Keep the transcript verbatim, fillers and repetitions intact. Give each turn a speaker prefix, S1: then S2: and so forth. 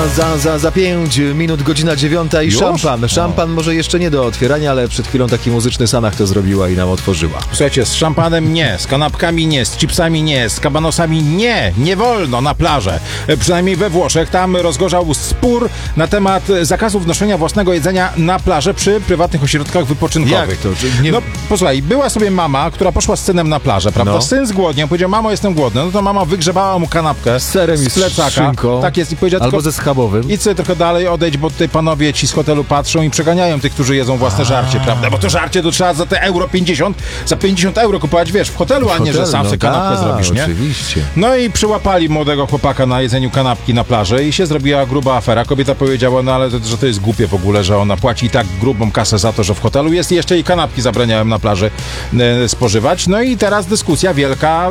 S1: Za, za, za pięć minut, godzina dziewiąta i
S2: Już?
S1: szampan. Szampan może jeszcze nie do otwierania, ale przed chwilą taki muzyczny Sanach to zrobiła i nam otworzyła.
S2: Słuchajcie, z szampanem nie, z kanapkami nie, z chipsami nie, z kabanosami nie, nie wolno na plażę. E, Przynajmniej we Włoszech. Tam rozgorzał spór na temat zakazu wnoszenia własnego jedzenia na plażę przy prywatnych ośrodkach wypoczynkowych.
S1: Jak to? Czy nie...
S2: No posłuchaj, była sobie mama, która poszła z synem na plażę, prawda?
S1: No.
S2: Syn zgłodniał, powiedział, mamo, jestem głodny. No to mama wygrzebała mu kanapkę
S1: Z serem i
S2: z
S1: z
S2: plecaka.
S1: szynką.
S2: Tak jest. I powiedziała
S1: Albo
S2: tylko,
S1: ze schabowym.
S2: idź sobie trochę dalej, odejdź, bo tutaj panowie ci z hotelu patrzą i przeganiają tych, którzy jedzą własne żarcie, prawda? Bo to żarcie to trzeba za te euro pięćdziesiąt, za pięćdziesiąt euro kupować, wiesz, w hotelu, a nie, że sam
S1: no
S2: sobie kanapkę
S1: tak,
S2: zrobisz, nie?
S1: Oczywiście.
S2: No i przyłapali młodego chłopaka na jedzeniu kanapki na plaży i się zrobiła gruba afera. Kobieta powiedziała, no ale to, że to jest głupie w ogóle, że ona płaci i tak grubą kasę za to, że w hotelu jest i jeszcze i kanapki zabraniałem na plaży e, spożywać. No i teraz dyskusja wielka.